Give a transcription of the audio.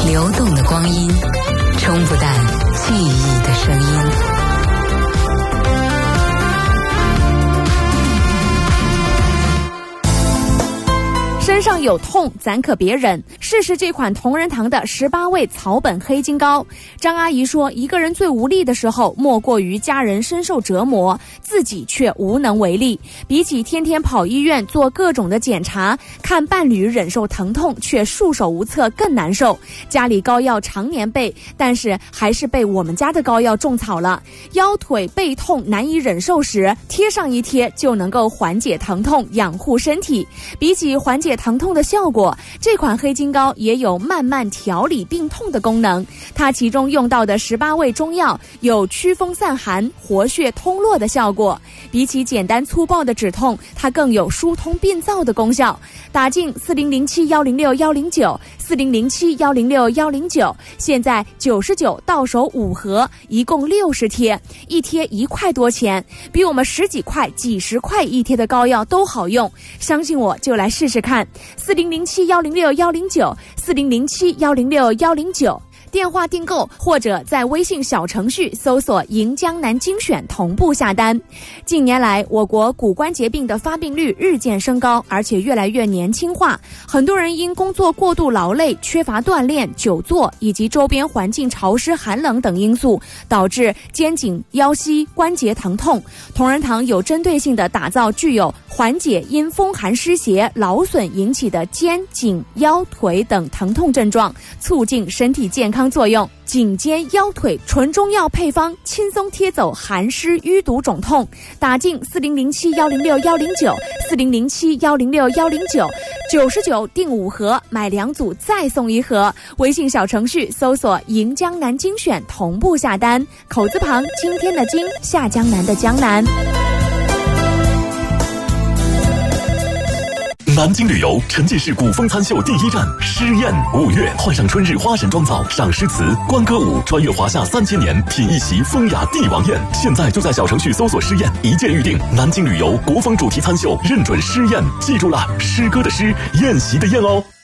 流动的光阴，冲不淡记忆的声音。 身上有痛，咱可别忍。试试这款同仁堂的18味草本黑金膏。张阿姨说，一个人最无力的时候，莫过于家人深受折磨，自己却无能为力。比起天天跑医院做各种的检查，看伴侣忍受疼痛却束手无策更难受。家里膏药常年备，但是还是被我们家的膏药种草了。腰腿背痛难以忍受时，贴上一贴就能够缓解疼痛，养护身体。比起缓解疼痛的效果，这款黑金膏也有慢慢调理病痛的功能。它其中用到的18味中药有驱风散寒、活血通络的效果。比起简单粗暴的止痛，它更有疏通病灶的功效。打进4007106109 4007106109，现在99到手5盒，一共60贴，一贴1块多钱，比我们10几块、几十块一贴的膏药都好用。相信我，就来试试看。4007106109 4007106109，电话订购或者在微信小程序搜索赢江南精选同步下单。近年来，我国骨关节病的发病率日渐升高，而且越来越年轻化。很多人因工作过度劳累、缺乏锻炼、久坐以及周边环境潮湿寒冷等因素，导致肩颈、腰膝关节疼痛。同仁堂有针对性地打造具有缓解因风寒湿邪、劳损引起的肩颈、腰腿等疼痛症状，促进身体健康作用。颈肩腰腿纯中药配方，轻松贴走寒湿淤堵肿痛。打进4007106109 4007106109 99订5盒，买2组再送1盒。微信小程序搜索赢江南精选同步下单，口字旁今天的今，下江南的江南。 南京旅游沉浸式古风餐秀第1站诗宴，5月换上春日花神妆造，赏诗词、观歌舞，穿越华夏3000年，品一席风雅帝王宴。现在就在小程序搜索诗宴，一键预定。南京旅游国风主题餐秀，认准诗宴，记住了，诗歌的诗，宴席的宴哦。